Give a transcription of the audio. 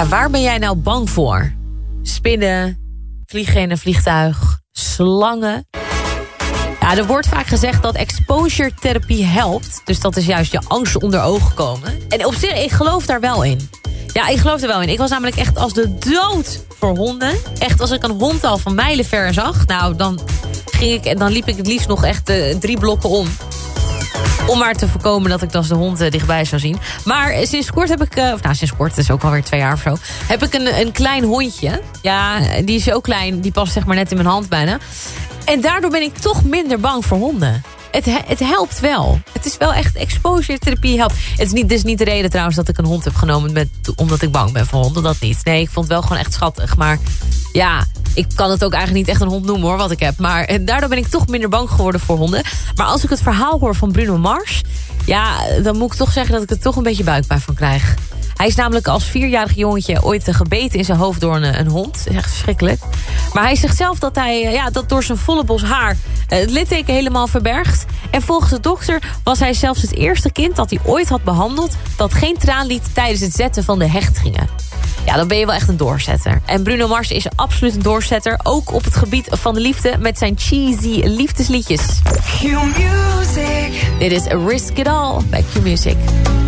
Ja, waar ben jij nou bang voor? Spinnen, vliegen in een vliegtuig, slangen. Ja, er wordt vaak gezegd dat exposure therapie helpt. Dus dat is juist je angst onder ogen komen. En op zich, ik geloof daar wel in. Ja, ik geloof er wel in. Ik was namelijk echt als de dood voor honden. Echt, als ik een hond al van mijlen ver zag... nou, dan liep ik het liefst nog echt 3 blokken om maar te voorkomen dat ik dan de hond dichtbij zou zien. Maar sinds kort heb ik... sinds kort, het is ook alweer 2 jaar of zo... heb ik een klein hondje. Ja, die is zo klein, die past zeg maar net in mijn hand bijna. En daardoor ben ik toch minder bang voor honden. Het helpt wel. Het is wel echt exposure therapie helpt. Het is niet de reden trouwens dat ik een hond heb genomen... omdat ik bang ben voor honden, dat niet. Nee, ik vond het wel gewoon echt schattig. Maar ja, ik kan het ook eigenlijk niet echt een hond noemen hoor, wat ik heb. Maar daardoor ben ik toch minder bang geworden voor honden. Maar als ik het verhaal hoor van Bruno Mars... ja, dan moet ik toch zeggen dat ik er toch een beetje buikpijn van krijg. Hij is namelijk als 4-jarig jongetje ooit gebeten in zijn hoofd door een hond. Dat is echt verschrikkelijk. Maar hij zegt zelf dat hij dat door zijn volle bos haar het litteken helemaal verbergt. En volgens de dokter was hij zelfs het eerste kind dat hij ooit had behandeld... dat geen traan liet tijdens het zetten van de hechtingen. Ja, dan ben je wel echt een doorzetter. En Bruno Mars is absoluut een doorzetter. Ook op het gebied van de liefde met zijn cheesy liefdesliedjes. Q-Music. Dit is Risk It All bij Q-Music.